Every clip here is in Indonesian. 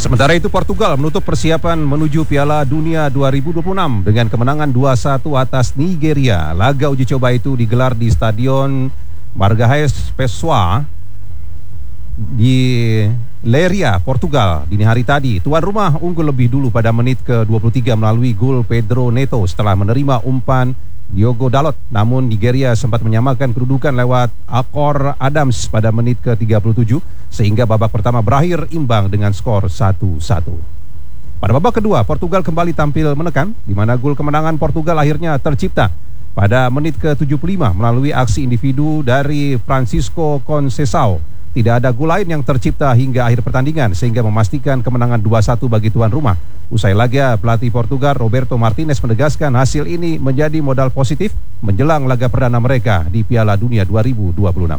Sementara itu Portugal menutup persiapan menuju Piala Dunia 2026 dengan kemenangan 2-1 atas Nigeria. Laga uji coba itu digelar di Stadion Margaes Pessoa di Leiria, Portugal dini hari tadi. Tuan rumah unggul lebih dulu pada menit ke-23 melalui gol Pedro Neto setelah menerima umpan Diogo Dalot. Namun Nigeria sempat menyamakan kedudukan lewat Akor Adams pada menit ke-37 sehingga babak pertama berakhir imbang dengan skor 1-1. Pada babak kedua Portugal kembali tampil menekan, di mana gol kemenangan Portugal akhirnya tercipta pada menit ke-75 melalui aksi individu dari Francisco Conceição. Tidak ada gol lain yang tercipta hingga akhir pertandingan sehingga memastikan kemenangan 2-1 bagi tuan rumah. Usai laga, pelatih Portugal Roberto Martinez menegaskan hasil ini menjadi modal positif menjelang laga perdana mereka di Piala Dunia 2026.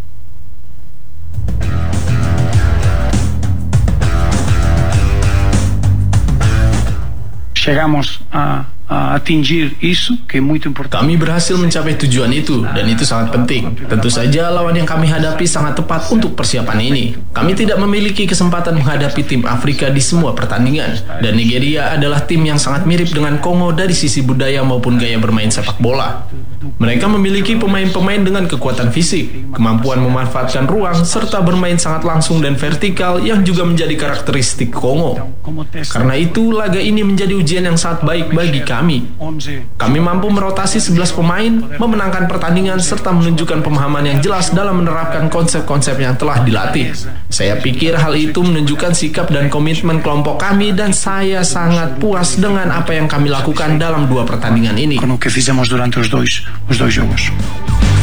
Chegamos a atingir isso, que é muito importante. Kami berhasil mencapai tujuan itu, dan itu sangat penting. Tentu saja lawan yang kami hadapi sangat tepat untuk persiapan ini. Kami tidak memiliki kesempatan menghadapi tim Afrika di semua pertandingan, dan Nigeria adalah tim yang sangat mirip dengan Kongo dari sisi budaya maupun gaya bermain sepak bola. Mereka memiliki pemain-pemain dengan kekuatan fisik, kemampuan memanfaatkan ruang, serta bermain sangat langsung dan vertikal yang juga menjadi karakteristik Kongo. Karena itu, laga ini menjadi ujian yang sangat baik bagi kami. Kami mampu merotasi 11 pemain, memenangkan pertandingan, serta menunjukkan pemahaman yang jelas dalam menerapkan konsep-konsep yang telah dilatih. Saya pikir hal itu menunjukkan sikap dan komitmen kelompok kami, dan saya sangat puas dengan apa yang kami lakukan dalam 2 pertandingan ini. Com o que fizemos durante os dois jogos.